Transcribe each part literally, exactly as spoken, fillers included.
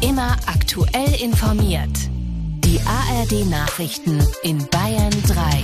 Immer aktuell informiert. Die A R D-Nachrichten in Bayern drei.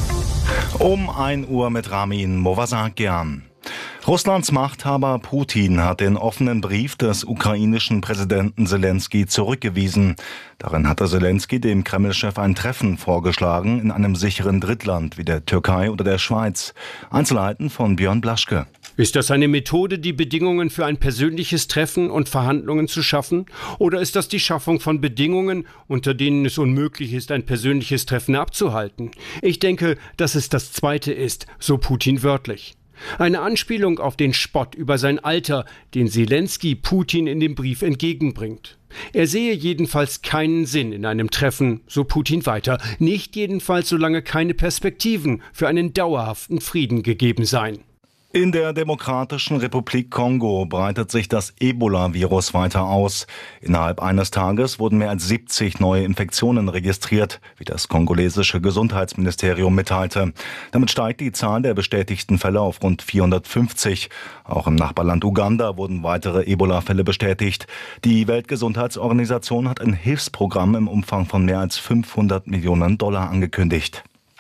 Um ein Uhr mit Ramin Movasakian. Russlands Machthaber Putin hat den offenen Brief des ukrainischen Präsidenten Selensky zurückgewiesen. Darin hatte Selensky dem Kreml-Chef ein Treffen vorgeschlagen in einem sicheren Drittland wie der Türkei oder der Schweiz. Einzelheiten von Björn Blaschke. Ist das eine Methode, die Bedingungen für ein persönliches Treffen und Verhandlungen zu schaffen? Oder ist das die Schaffung von Bedingungen, unter denen es unmöglich ist, ein persönliches Treffen abzuhalten? Ich denke, dass es das Zweite ist, so Putin wörtlich. Eine Anspielung auf den Spott über sein Alter, den Selensky Putin in dem Brief entgegenbringt. Er sehe jedenfalls keinen Sinn in einem Treffen, so Putin weiter. Nicht jedenfalls, solange keine Perspektiven für einen dauerhaften Frieden gegeben seien. In der Demokratischen Republik Kongo breitet sich das Ebola-Virus weiter aus. Innerhalb eines Tages wurden mehr als siebzig neue Infektionen registriert, wie das kongolesische Gesundheitsministerium mitteilte. Damit steigt die Zahl der bestätigten Fälle auf rund vierhundertfünfzig. Auch im Nachbarland Uganda wurden weitere Ebola-Fälle bestätigt. Die Weltgesundheitsorganisation hat ein Hilfsprogramm im Umfang von mehr als fünfhundert Millionen Dollar angekündigt.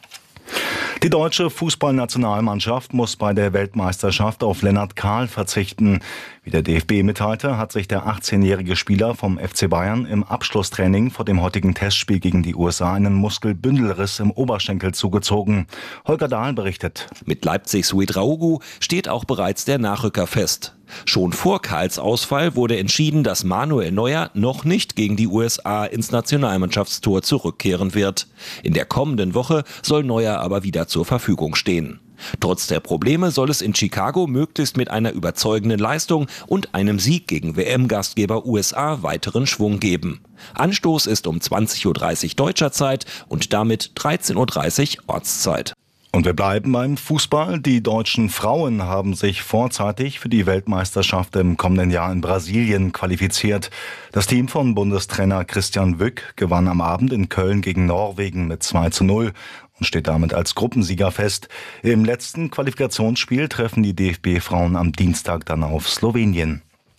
Die deutsche Fußballnationalmannschaft muss bei der Weltmeisterschaft auf Lennart Kahl verzichten. Wie der D F B mitteilte, hat sich der achtzehnjährige Spieler vom F C Bayern im Abschlusstraining vor dem heutigen Testspiel gegen die U S A einen Muskelbündelriss im Oberschenkel zugezogen. Holger Dahl berichtet. Mit Leipzigs Ouedraogo steht auch bereits der Nachrücker fest. Schon vor Kahls Ausfall wurde entschieden, dass Manuel Neuer noch nicht gegen die U S A ins Nationalmannschaftstor zurückkehren wird. In der kommenden Woche soll Neuer aber wieder zur Verfügung stehen. Trotz der Probleme soll es in Chicago möglichst mit einer überzeugenden Leistung und einem Sieg gegen W M-Gastgeber U S A weiteren Schwung geben. Anstoß ist um zwanzig Uhr dreißig deutscher Zeit und damit dreizehn Uhr dreißig Ortszeit. Und wir bleiben beim Fußball. Die deutschen Frauen haben sich vorzeitig für die Weltmeisterschaft im kommenden Jahr in Brasilien qualifiziert. Das Team von Bundestrainer Christian Wück gewann am Abend in Köln gegen Norwegen mit zwei zu null und steht damit als Gruppensieger fest. Im letzten Qualifikationsspiel treffen die D F B-Frauen am Dienstag dann auf Slowenien.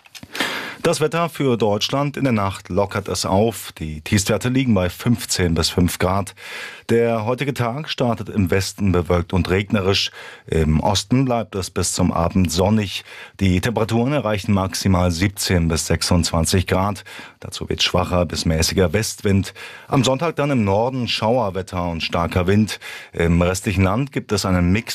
Das Wetter für Deutschland: in der Nacht lockert es auf. Die Tiefstwerte liegen bei fünfzehn bis fünf Grad. Der heutige Tag startet im Westen bewölkt und regnerisch. Im Osten bleibt es bis zum Abend sonnig. Die Temperaturen erreichen maximal siebzehn bis sechsundzwanzig Grad. Dazu weht schwacher bis mäßiger Westwind. Am Sonntag dann im Norden Schauerwetter und starker Wind. Im restlichen Land gibt es einen Mix